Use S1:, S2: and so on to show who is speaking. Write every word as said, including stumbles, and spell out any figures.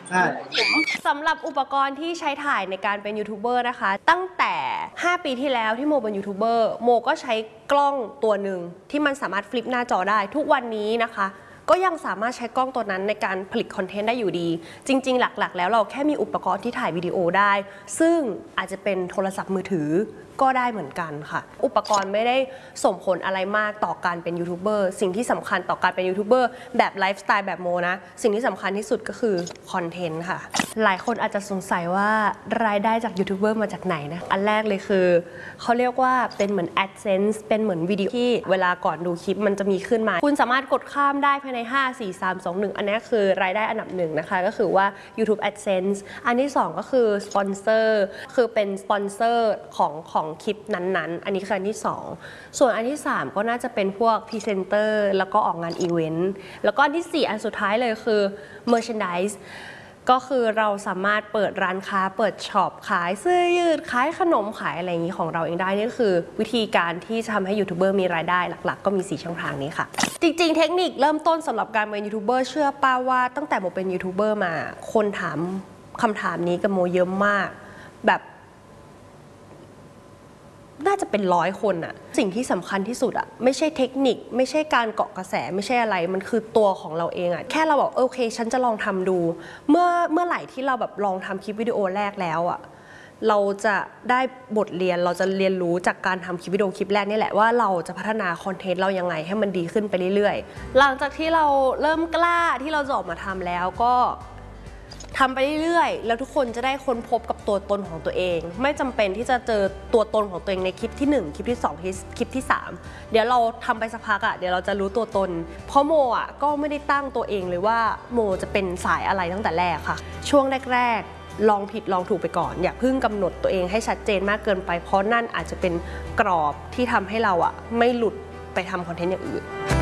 S1: ใช่
S2: สำหรับอุปกรณ์ที่ใช้ถ่ายในการเป็นยูทูบเบอร์นะคะตั้งแต่ห้าปีที่แล้วที่โมเป็นยูทูบเบอร์โมก็ใช้กล้องตัวหนึ่งที่มันสามารถฟลิปหน้าจอได้ทุกวันนี้นะคะก็ยังสามารถใช้กล้องตัวนั้นในการผลิตคอนเทนต์ได้อยู่ดีจริงๆหลักๆแล้วเราแค่มีอุปกรณ์ที่ถ่ายวิดีโอได้ซึ่งอาจจะเป็นโทรศัพท์มือถือก็ได้เหมือนกันค่ะอุปกรณ์ไม่ได้ส่งผลอะไรมากต่อการเป็นยูทูบเบอร์สิ่งที่สำคัญต่อการเป็นยูทูบเบอร์แบบไลฟ์สไตล์แบบโมนะสิ่งที่สำคัญที่สุดก็คือคอนเทนต์ค่ะหลายคนอาจจะสงสัยว่ารายได้จากยูทูบเบอร์มาจากไหนนะอันแรกเลยคือเขาเรียกว่าเป็นเหมือน AdSense เป็นเหมือนวิดีโอที่เวลาก่อนดูคลิปมันจะมีขึ้นมาคุณสามารถกดข้ามได้ภายในห้า สี่ สาม สอง หนึ่งอันนี้คือรายได้อันดับหนึ่งนะคะก็คือว่า YouTube AdSense อันที่สองก็คือสปอนเซอร์คือเป็นสปอนเซอร์ของของคลิปนั้นๆอันนี้คืออันที่สองส่วนอันที่สามก็น่าจะเป็นพวกพรีเซนเตอร์แล้วก็ออกงานอีเวนต์แล้วก็อันที่สี่อันสุดท้ายเลยคือ Merchandise ก็คือเราสามารถเปิดร้านค้าเปิดช็อปขายเสื้อยืดขายขนมขายอะไรอย่างนี้ของเราเองได้นี่คือวิธีการที่จะทำให้ยูทูบเบอร์มีรายได้หลักๆก็มีสี่ช่องทางนี้ค่ะจริงๆเทคนิคเริ่มต้นสำหรับการเป็นยูทูบเบอร์เชื่อป้าว่าตั้งแต่โมเป็นยูทูบเบอร์มาคนถามคำถามนี้กับโมเยอะมากแบบน่าจะเป็นร้อยคนอะสิ่งที่สำคัญที่สุดอะไม่ใช่เทคนิคไม่ใช่การเกาะกระแสไม่ใช่อะไรมันคือตัวของเราเองอะแค่เราบอกโอเคฉันจะลองทำดูเมื่อเมื่อไหร่ที่เราแบบลองทำคลิปวิดีโอแรกแล้วอะเราจะได้บทเรียนเราจะเรียนรู้จากการทำคลิปวิดีโอคลิปแรกนี่แหละว่าเราจะพัฒนาคอนเทนต์เรายังไงให้มันดีขึ้นไปเรื่อยๆหลังจากที่เราเริ่มกล้าที่เราจะออกมาทำแล้วก็ทำไปเรื่อยๆแล้วทุกคนจะได้ค้นพบกับตัวตนของตัวเองไม่จำเป็นที่จะเจอตัวตนของตัวเองในคลิปที่หนึ่งคลิปที่สองคลิปที่สามเดี๋ยวเราทำไปสักพักอ่ะเดี๋ยวเราจะรู้ตัวตนเพราะโมอ่ะก็ไม่ได้ตั้งตัวเองเลยว่าโมจะเป็นสายอะไรตั้งแต่แรกค่ะช่วงแรกๆลองผิดลองถูกไปก่อนอย่าเพิ่งกำหนดตัวเองให้ชัดเจนมากเกินไปเพราะนั่นอาจจะเป็นกรอบที่ทำให้เราอ่ะไม่หลุดไปทำคอนเทนต์อย่างอื่น